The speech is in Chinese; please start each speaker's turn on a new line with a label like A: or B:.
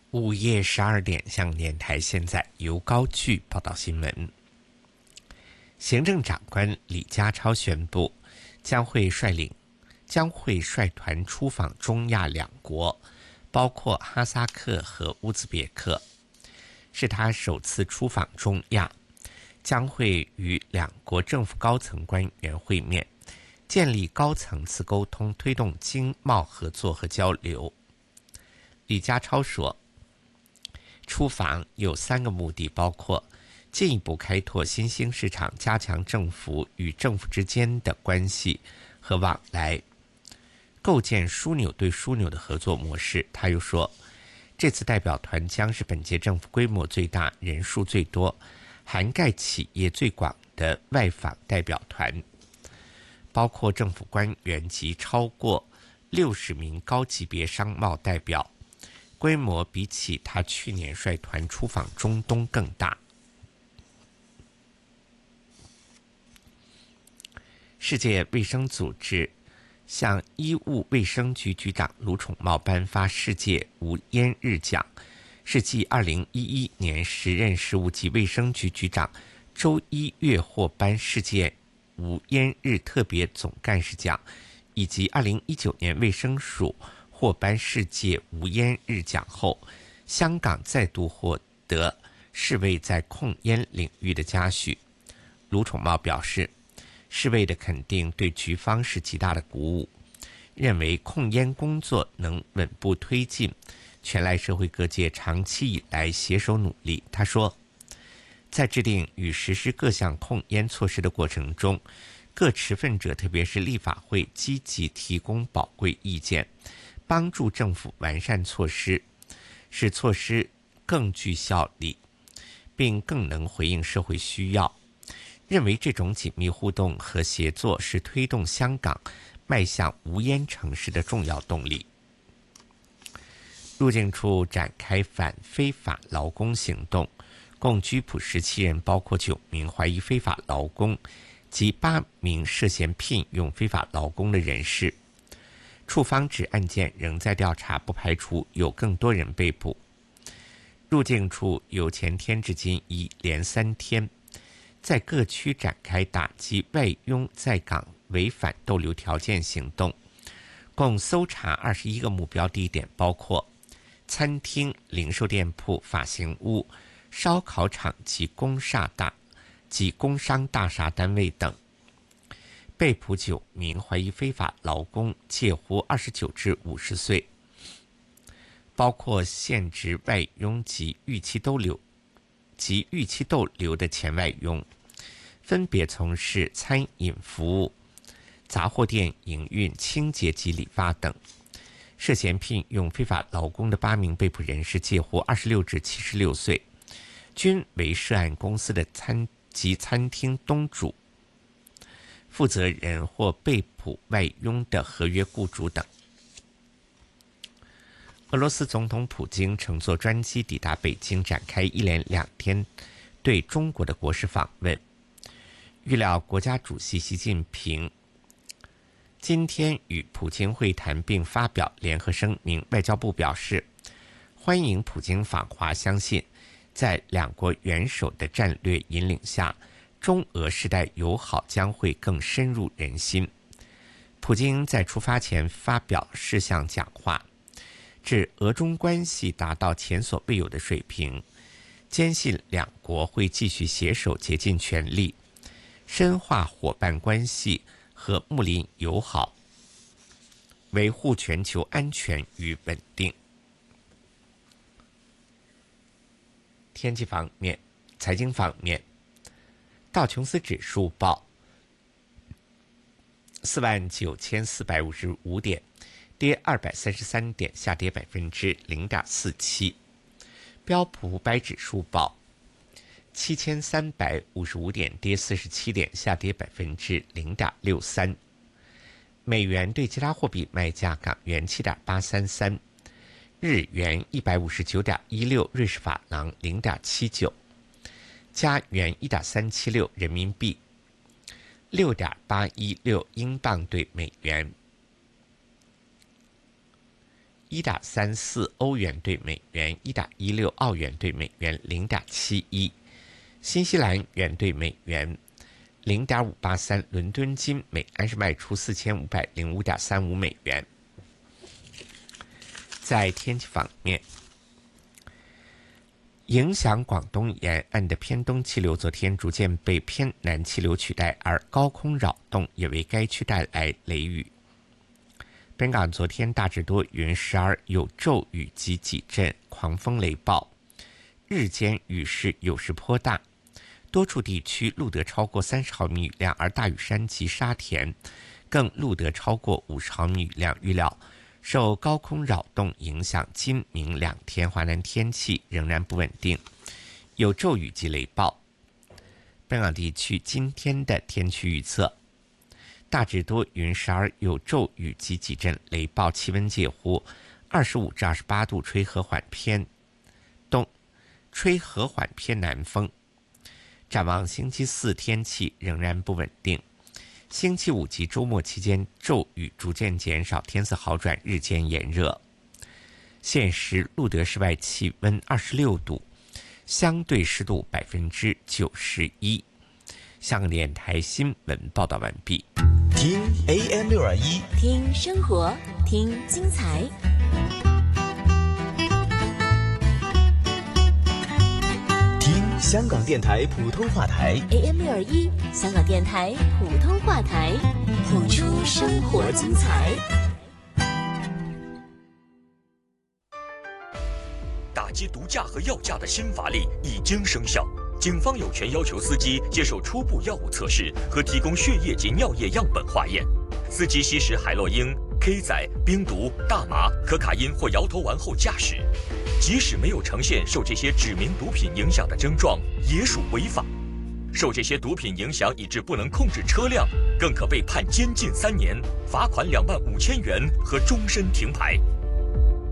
A: 午夜12点，香港电台现在由高炬报道新闻。行政长官李家超宣布，将会率团出访中亚两国，包括哈萨克和乌兹别克，是他首次出访中亚，将会与两国政府高层官员会面，建立高层次沟通，推动经贸合作和交流。李家超说，出访有3个目的，包括进一步开拓新兴市场，加强政府与政府之间的关系和往来，构建枢纽对枢纽的合作模式。他又说，这次代表团将是本届政府规模最大、人数最多、涵盖企业最广的外访代表团，包括政府官员及超过60名高级别商贸代表，规模比起他去年率团出访中东更大。世界卫生组织向医务卫生局局长卢宠茂颁发世界无烟日奖，是继2011年时任食物及卫生局局长周一月获颁世界无烟日特别总干事奖，以及2019年卫生署获颁世界无烟日奖后，香港再度获得世卫在控烟领域的嘉许。卢宠茂表示，世卫的肯定对局方是极大的鼓舞，认为控烟工作能稳步推进，全赖社会各界长期以来携手努力。他说，在制定与实施各项控烟措施的过程中，各持份者特别是立法会积极提供宝贵意见，帮助政府完善措施，使措施更具效力，并更能回应社会需要。认为这种紧密互动和协作是推动香港迈向无烟城市的重要动力。入境处展开反非法劳工行动，共拘捕17人，包括9名怀疑非法劳工及8名涉嫌聘用非法劳工的人士。处方指案件仍在调查，不排除有更多人被捕。入境处由前天至今已连3天在各区展开打击外佣在港违反逗留条件行动，共搜查21个目标地点，包括餐厅、零售店铺、发型屋、烧烤场及工商大厦单位等。被捕9名怀疑非法劳工介乎29至50岁，包括现职外佣及逾期逗留的前外佣，分别从事餐饮服务、杂货店营运、清洁及理发等。涉嫌聘用非法劳工的8名被捕人士介乎26至76岁，均为涉案公司的餐厅东主、负责人或被捕外佣的合约雇主等。俄罗斯总统普京乘坐专机抵达北京，展开一连2天对中国的国事访问。预料国家主席习近平今天与普京会谈并发表联合声明。外交部表示，欢迎普京访华，相信在两国元首的战略引领下，中俄世代友好将会更深入人心。普京在出发前发表事项讲话，指俄中关系达到前所未有的水平，坚信两国会继续携手竭尽全力，深化伙伴关系和睦邻友好，维护全球安全与稳定。天气方面，财经方面，道琼斯指数报49455点，跌233点，下跌0.47%。标普500指数报7355点，跌47点，下跌0.63%。美元对其他货币卖价：港元7.833，日元159.16，瑞士法郎0.79，加元1.376，人民币6.816，英镑对美元 1.34欧元兑美元，1.16澳元兑美元，0.71。新西兰元兑美元0.583，伦敦金每安士卖出4505.35美元。在天气方面，影响广东沿岸的偏东气流昨天逐渐被偏南气流取代，而高空扰动也为该区带来雷雨。本港昨天大致多云，时而有骤雨及几阵狂风雷暴，日间雨势有时颇大，多处地区录得超过30毫米雨量，而大屿山及沙田更录得超过50毫米雨量。预料受高空扰动影响，今明2天华南天气仍然不稳定，有骤雨及雷暴。本港地区今天的天气预测：大致多云，时而有骤雨及几阵雷暴，气温介乎25至28度，吹和缓偏南风。展望星期四天气仍然不稳定，星期五及周末期间骤雨逐渐减少，天色好转，日间炎热。现时录得室外气温26度，相对湿度91%。香港电台新闻报道完毕。
B: 听 AM621，
C: 听生活，听精彩。
B: 听香港电台普通话台
C: AM621，香港电台普通话台，谱出生活精彩。
D: 打击毒驾和药驾的新法令已经生效，警方有权要求司机接受初步药物测试和提供血液及尿液样本化验。司机吸食海洛因、K 仔、冰毒、大麻、可卡因或摇头丸后驾驶，即使没有呈现受这些指明毒品影响的症状，也属违法。受这些毒品影响以致不能控制车辆，更可被判监禁3年、罚款25000元和终身停牌。